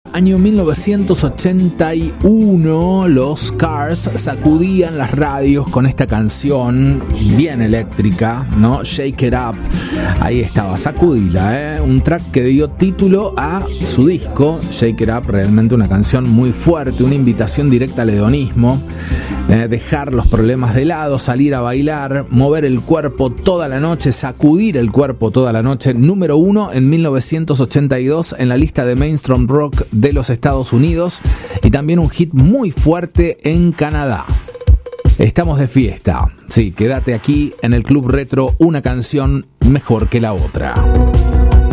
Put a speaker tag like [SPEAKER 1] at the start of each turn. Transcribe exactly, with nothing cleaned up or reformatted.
[SPEAKER 1] Año mil novecientos ochenta y uno, los Cars sacudían las radios con esta canción bien eléctrica, ¿no? Shake It Up. Ahí estaba, sacudila, ¿eh? Un track que dio título a su disco, Shake It Up, realmente una canción muy fuerte, una invitación directa al hedonismo, eh, dejar los problemas de lado, salir a bailar, mover el cuerpo toda la noche, sacudir el cuerpo toda la noche. Número uno en mil novecientos ochenta y dos en la lista de Mainstream Rock de los Estados Unidos y también un hit muy fuerte en Canadá. Estamos de fiesta. Sí, quédate aquí en el Club Retro, una canción mejor que la otra.